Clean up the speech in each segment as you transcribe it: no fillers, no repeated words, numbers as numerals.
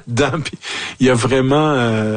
là-dedans. Puis il y a vraiment,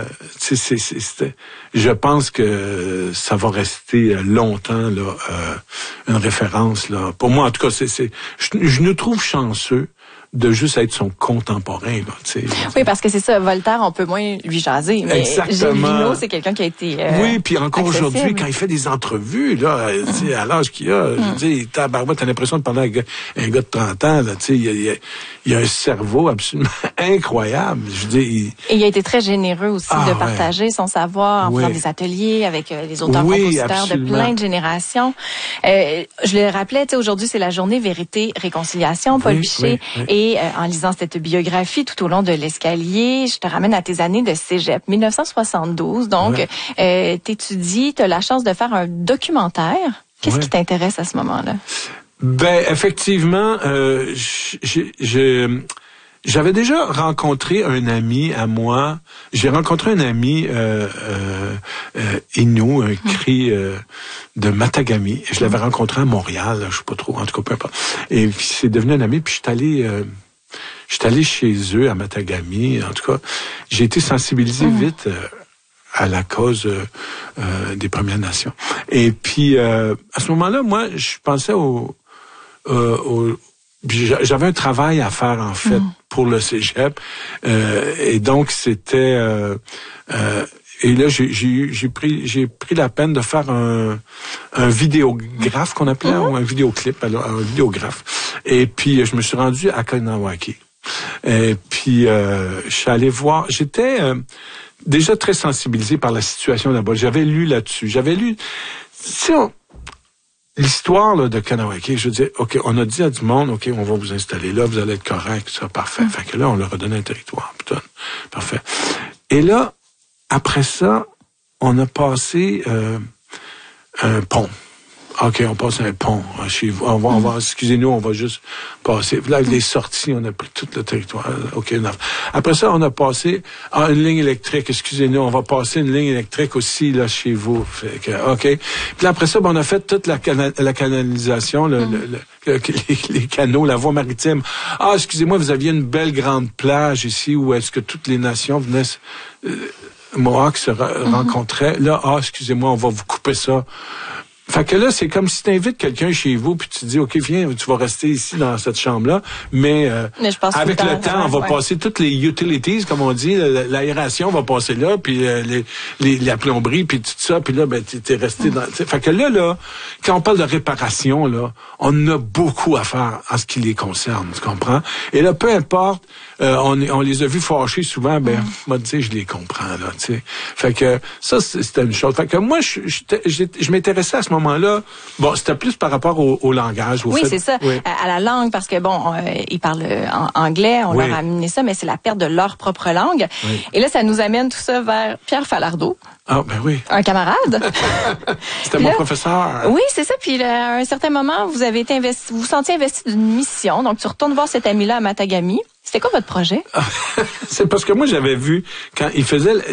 je pense que ça va rester longtemps là, une référence là. Pour moi, en tout cas, je nous trouve chanceux de juste être son contemporain, là, tu sais. Oui, parce que c'est ça, Voltaire, on peut moins lui jaser, mais Gélineau, c'est quelqu'un qui a été oui, puis encore accessible. aujourd'hui, quand il fait des entrevues, là, tu sais, à l'âge qu'il a, je veux dire, t'as l'impression de parler avec un gars de 30 ans, là, tu sais, il a un cerveau absolument incroyable, je veux dire. Et il a été très généreux aussi de partager son savoir en faisant des ateliers avec les auteurs-compositeurs de plein de générations. Je le rappelais, tu sais, aujourd'hui, c'est la journée Vérité-Réconciliation, Paul Piché, et en lisant cette biographie tout au long de l'escalier, je te ramène à tes années de cégep, 1972. Donc, t'étudies, t'as la chance de faire un documentaire. Qu'est-ce qui t'intéresse à ce moment-là? Ben, effectivement, j'avais déjà rencontré un ami à moi. J'ai rencontré un ami Innu, un cri de Matagami. Je l'avais rencontré à Montréal, je sais pas trop, en tout cas peu importe. Et puis c'est devenu un ami. Puis je suis allé chez eux à Matagami. En tout cas, j'ai été sensibilisé vite à la cause des Premières Nations. Et puis à ce moment-là, moi, je pensais j'avais un travail à faire, en fait, pour le cégep. Et donc, c'était... et là, j'ai pris la peine de faire un vidéographe qu'on appelait, ou un vidéoclip, alors, un vidéographe. Et puis, je me suis rendu à Kahnawake. Et puis, je suis allé voir... J'étais déjà très sensibilisé par la situation là-bas. J'avais lu là-dessus. L'histoire là, de Kahnawake, je veux dire, OK, on a dit à du monde, OK, on va vous installer là, vous allez être correct, ça, parfait. Fait que là, on leur a donné un territoire, putain, parfait. Et là, après ça, on a passé un pont. OK, on passe un pont chez vous. On va, excusez-nous, on va juste passer. Là, les sorties, on a pris tout le territoire. OK, après ça, on a passé une ligne électrique. Excusez-nous, on va passer une ligne électrique aussi, là, chez vous. Fait que, OK. Puis là, après ça, on a fait toute la canalisation, les canaux, la voie maritime. Ah, excusez-moi, vous aviez une belle grande plage ici où est-ce que toutes les nations venaient... Mohawks se rencontraient. Là, excusez-moi, on va vous couper ça. Fait que là, c'est comme si tu invites quelqu'un chez vous puis tu te dis, OK, viens, tu vas rester ici dans cette chambre-là, mais avec le temps, on va passer toutes les utilities, comme on dit, l'aération va passer là, puis la plomberie, puis tout ça, puis là, ben, t'es resté dans... Fait que là, quand on parle de réparation, là, on a beaucoup à faire en ce qui les concerne, tu comprends? Et là, peu importe, on les a vus fâchés souvent, ben, moi, tu sais, je les comprends, là, tu sais. Fait que ça, c'était une chose. Fait que moi, je m'intéressais à ce moment-là, bon, c'était plus par rapport au langage. C'est ça, à la langue, parce que bon, ils parlent anglais, on leur a amené ça, mais c'est la perte de leur propre langue. Oui. Et là, ça nous amène tout ça vers Pierre Falardeau. Ah, ben oui. Un camarade. C'était mon professeur. Oui, c'est ça. Puis à un certain moment, vous avez été vous sentiez investi d'une mission. Donc, tu retournes voir cet ami-là à Matagami. C'était quoi votre projet? C'est parce que moi, j'avais vu, quand il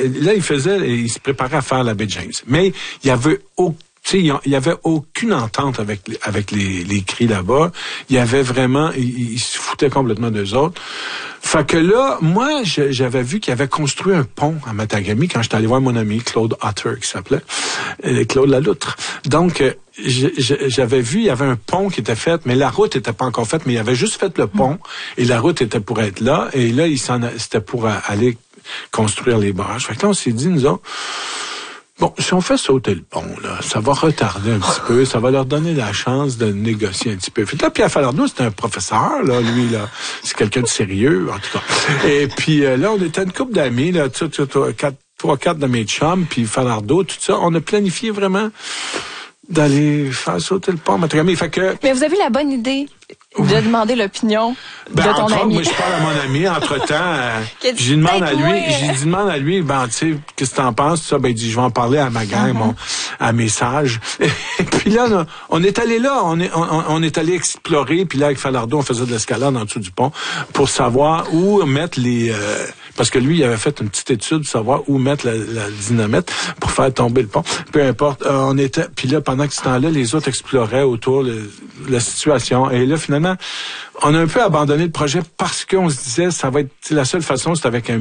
se préparait à faire la baie James. Mais il y avait il y avait aucune entente avec les cris là-bas. Il y avait vraiment, ils se foutaient complètement d'eux autres. Fait que là, moi, j'avais vu qu'il avait construit un pont à Matagami quand j'étais allé voir mon ami Claude Otter, qui s'appelait Claude Laloutre. Donc, j'avais vu, il y avait un pont qui était fait, mais la route était pas encore faite, mais il avait juste fait le pont et la route était pour être là. Et là, c'était pour aller construire les barrages. Fait que là, on s'est dit, nous autres, bon, si on fait sauter le pont, là, ça va retarder un petit peu, ça va leur donner la chance de négocier un petit peu. Fait que là, Pierre Falardeau, c'est un professeur, là, lui, là, c'est quelqu'un de sérieux, en tout cas. Et puis là, on était une couple d'amis, là, 3-4 de mes chums, puis Falardeau, tout ça, on a planifié vraiment d'aller faire sauter le pont à Matagami. Fait que... Mais vous avez la bonne idée de demander l'opinion de ton ami. Moi, je parle à mon ami, entre-temps, j'ai demande à lui, ben, tu sais, qu'est-ce que t'en penses, ça? Ben, il dit, je vais en parler à ma gang, à mes sages. Et puis là, on est allé là, on est allé explorer, puis là, avec Falardeau, on faisait de l'escalade en dessous du pont pour savoir où mettre parce que lui, il avait fait une petite étude pour savoir où mettre la dynamite pour faire tomber le pont. Peu importe, puis là, pendant ce temps-là, les autres exploraient autour la situation. Et là, finalement, on a un peu abandonné le projet parce qu'on se disait, ça va être la seule façon, c'est avec un